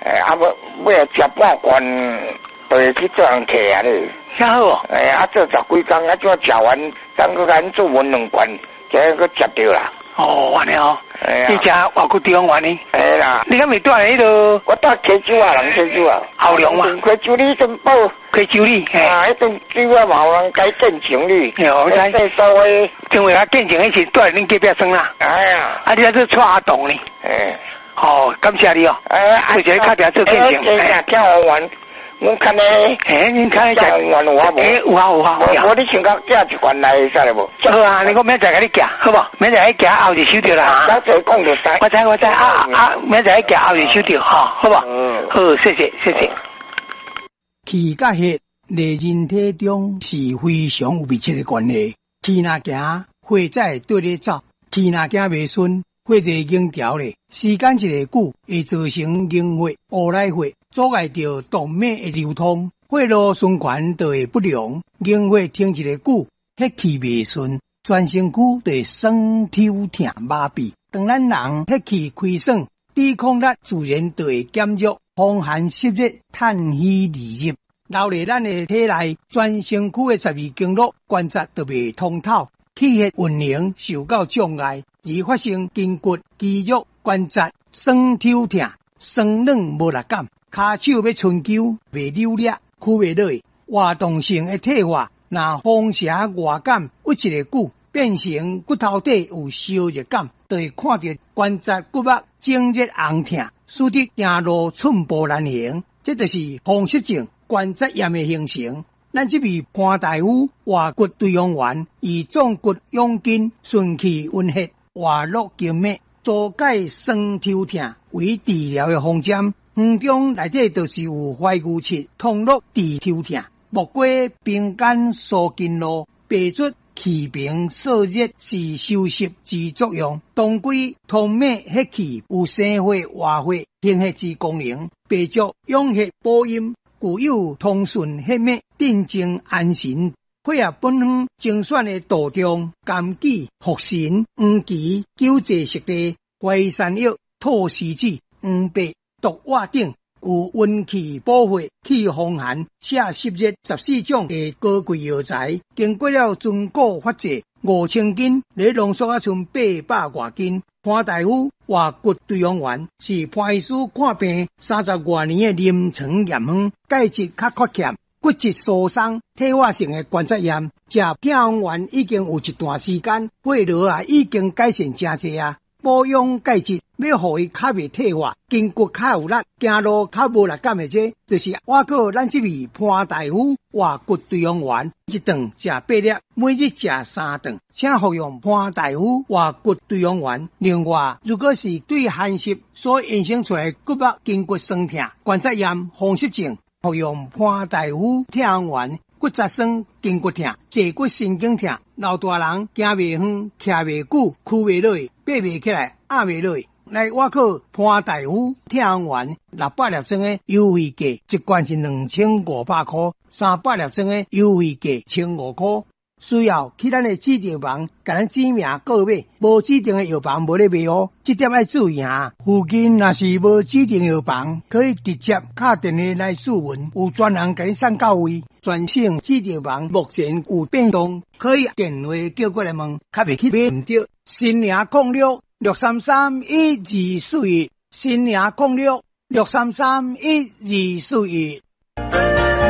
尾食半罐，就会去做人客啊咧。 啥好哦？ 做10几工，怎食完，等去咱做温2罐，才去接着啦。 哦，安尼哦。你食外国地方玩呢？ 啦。 你敢未住喺迄度？ 我住溪州啊，人溪州啊。 后龙嘛。 溪州里珍宝。 溪州里。 迄阵酒啊，嘛有人改建情侣。 有在。 所谓。 因为他建情迄时住喺恁隔壁庄啦。你在这串阿洞呢？哦，感谢你哦。而且较定做建情。 听我玩。我看咧， 你看咧， 玩有啊无？ 有啊。 我你想讲寄一罐来，使来无？ 好啊，你讲明仔载给你寄，好不？明仔载寄后日收着啦。 刚才讲就知。 我知明仔载寄后日收着，好不？好，谢谢。 气甲血在人体中是非常有密切的关系。气若行，血才对咧走；气若行袂顺，血就凝调咧。时间一个久，会造成凝血、乌来血，阻碍着动脉的流通，血路循环就会不良。凝血停一个久，血气袂顺，全身躯就会酸、抽、痛、麻痹。当咱人血气亏损，抵抗力自然就会减弱，风寒湿热，叹气离入。留咧咱的体内，全身躯的12经络关节都袂通透，气血运行受到障碍，而发生筋骨、肌肉、关节酸、抽、痛、酸软无力感，骹手要伸揪袂溜力，屈袂落。活动性的退化，若风邪外感郁一个久，变成骨头底有烧热感，就会看到关节骨膜整热红痛，使得行路寸步难行。这就是风湿症。关节炎的形成，咱这位潘大夫活骨对方丸，以壮骨养筋、顺气温血、活络经脉、多解酸抽痛为治疗的方针。方中内底就是有怀牛芪、通络治抽痛、木瓜冰干疏筋络、白术气平燥热是收湿之作用。当归通脉血气有生血活血平血之功能，白术养血补阴。具有通顺血脉、镇静安神、配合本方精选的杜仲、枸杞、茯神、黄芪、九节食地、淮山药、吐司子、黄白、毒蛙等，有温气补血、去风寒、下湿热14种的高贵药材，经过了尊古发制5000斤，来浓缩啊剩800多斤。潘大夫活骨对方丸是潘医师看病30多年的临床验方，钙质较缺欠，骨质疏松、退化性的关节炎，食片方丸已经有一段时间，血流啊已经改善真侪啊。保养钙质，要互伊较袂退化，筋骨较有力，行路较无力感的这，就是我告咱这位潘大夫活骨对方丸，一顿食8粒，每日食3顿，请服用潘大夫活骨对方丸。另外，如果是对寒湿所衍生出来骨膜筋骨酸痛、关节炎、风湿症，服用潘大夫铁丸。骨质酸、筋骨痛、坐骨神经痛，老大人行袂远、徛袂久、屈袂落、爬袂起来、压袂落。来，我靠潘大夫铁丸600粒装的优惠价，一罐是2500块，300粒装的优惠价1500块。需要去咱的指定房，甲咱指名购买，无指定的药房无咧卖哦，这点要注意啊！附近若是无指定药房，可以直接打电话来询问，有专人甲你送到位。全省指定房目前有变动，可以电话叫过来问，较袂去买唔着。新营06 633 1241，新营06 633 1241。